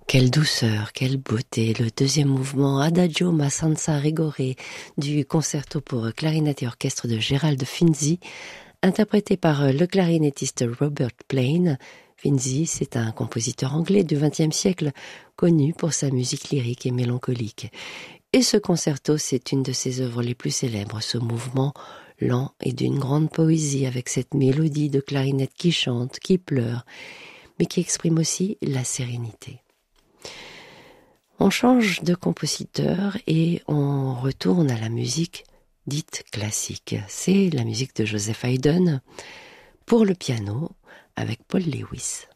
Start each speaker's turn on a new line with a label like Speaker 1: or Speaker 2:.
Speaker 1: Quelle douceur, quelle beauté, le deuxième mouvement Adagio ma senza rigore du concerto pour clarinette et orchestre de Gérald Finzi, interprété par le clarinettiste Robert Plain. Finzi, c'est un compositeur anglais du XXe siècle, connu pour sa musique lyrique et mélancolique. Et ce concerto, c'est une de ses œuvres les plus célèbres, ce mouvement lent et d'une grande poésie avec cette mélodie de clarinette qui chante, qui pleure, mais qui exprime aussi la sérénité. On change de compositeur et on retourne à la musique dite classique. C'est la musique de Joseph Haydn pour le piano avec Paul Lewis.